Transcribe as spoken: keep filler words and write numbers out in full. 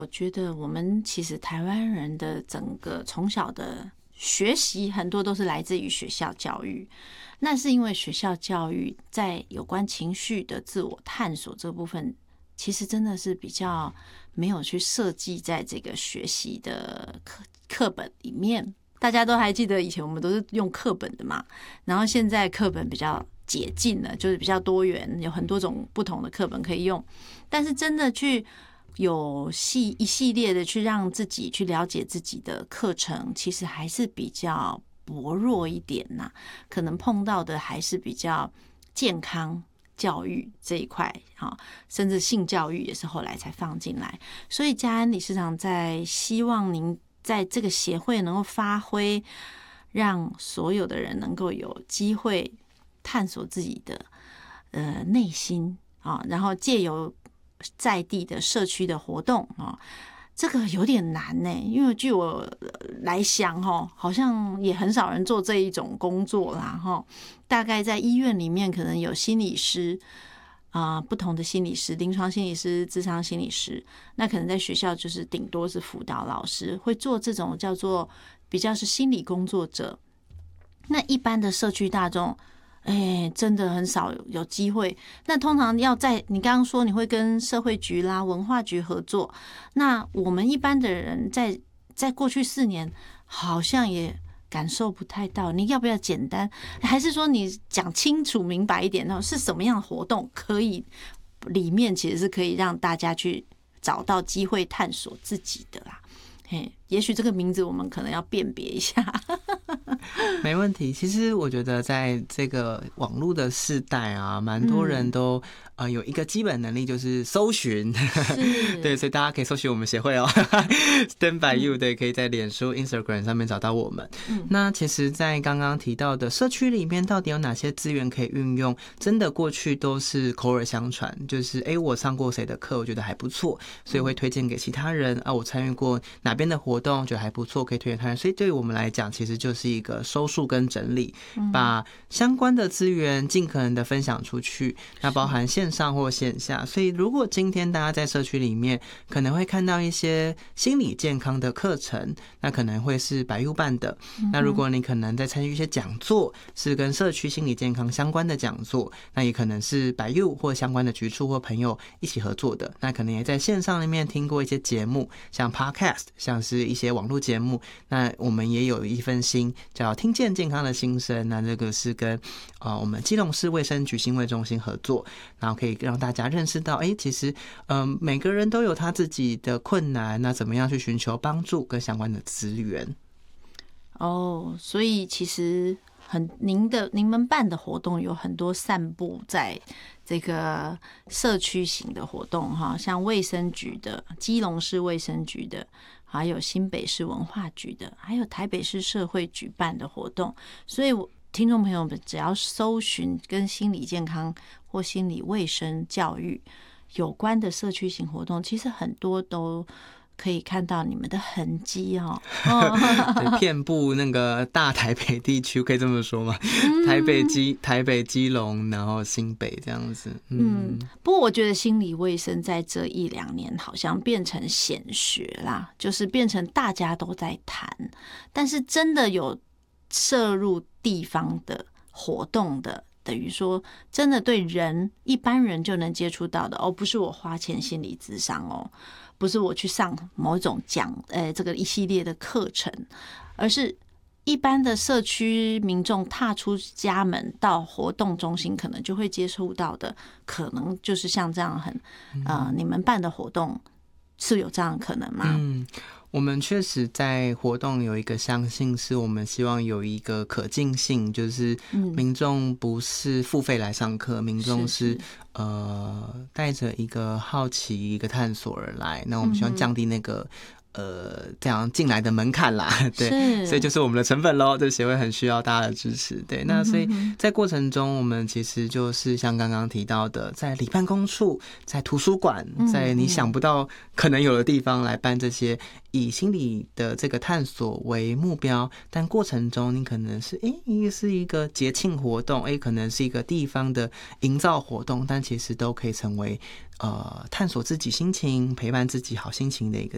我觉得我们其实台湾人的整个从小的学习很多都是来自于学校教育，那是因为学校教育在有关情绪的自我探索这部分，其实真的是比较没有去设计在这个学习的课课本里面。大家都还记得以前我们都是用课本的嘛，然后现在课本比较解禁了，就是比较多元，有很多种不同的课本可以用，但是真的去有系一系列的去让自己去了解自己的课程，其实还是比较薄弱一点呐、啊。可能碰到的还是比较健康教育这一块，甚至性教育也是后来才放进来。所以嘉安理事长在希望您在这个协会能够发挥，让所有的人能够有机会探索自己的呃内心啊，然后借由在地的社区的活动啊，这个有点难呢，因为据我来想哈，好像也很少人做这一种工作啦哈。大概在医院里面可能有心理师啊、呃，不同的心理师，临床心理师、諮商心理师，那可能在学校就是顶多是辅导老师会做这种叫做比较是心理工作者。那一般的社区大众，哎，真的很少有机会。那通常要在你刚刚说你会跟社会局啦、文化局合作，那我们一般的人在在过去四年好像也感受不太到。你要不要简单，还是说你讲清楚明白一点呢？是什么样的活动可以里面其实是可以让大家去找到机会探索自己的啦？嘿，也许这个名字我们可能要辨别一下。 没问题。其实我觉得在这个网络的世代啊，蛮多人都、嗯、呃有一个基本能力就是搜寻，对，所以大家可以搜寻我们协会哦，Stand by You， 对，可以在脸书、Instagram 上面找到我们。嗯、那其实，在刚刚提到的社区里面，到底有哪些资源可以运用？真的过去都是口耳相传，就是哎，我上过谁的课，我觉得还不错，所以会推荐给其他人啊。我参与过哪边的活动，觉得还不错，可以推荐他人。所以对于我们来讲，其实就是一个收束跟整理，把相关的资源尽可能的分享出去，那包含线上或线下。所以如果今天大家在社区里面可能会看到一些心理健康的课程，那可能会是百佑办的。那如果你可能在参与一些讲座，是跟社区心理健康相关的讲座，那也可能是百佑或相关的局处或朋友一起合作的。那可能也在线上里面听过一些节目，像 Podcast， 像是一些网络节目。那我们也有一份心叫听见健康的心声，那这个是跟呃我们基隆市卫生局心卫中心合作，然后可以让大家认识到，哎，其实嗯、呃、每个人都有他自己的困难，那怎么样去寻求帮助跟相关的资源。 哦，所以其实很您的您们办的活动有很多散布在这个社区型的活动哈，像卫生局的、基隆市卫生局的，还有新北市文化局的，还有台北市社会举办的活动。所以我听众朋友们只要搜寻跟心理健康或心理卫生教育有关的社区型活动，其实很多都可以看到你们的痕迹哦， 对，遍布那个大台北地区，可以这么说吗？嗯、台北基台北基隆，然后新北这样子。嗯， 嗯不过我觉得心理卫生在这一两年好像变成显学啦，就是变成大家都在谈，但是真的有涉入地方的活动的。等于说真的对人一般人就能接触到的哦，不是我花钱心理咨商哦，不是我去上某种讲呃这个一系列的课程，而是一般的社区民众踏出家门到活动中心，可能就会接触到的，可能就是像这样很呃你们办的活动是有这样的可能吗？ 嗯，我们确实在活动有一个相信，是我们希望有一个可进性，就是民众不是付费来上课，民众是呃带着一个好奇、一个探索而来。那我们希望降低那个。呃，这样进来的门槛啦，对，所以就是我们的成本咯，这协会很需要大家的支持，对，那所以在过程中，我们其实就是像刚刚提到的，在里办公处、在图书馆、在你想不到可能有的地方来办这些以心理的这个探索为目标，但过程中你可能是诶，一个是一个节庆活动，诶，可能是一个地方的营造活动，但其实都可以成为呃探索自己心情、陪伴自己好心情的一个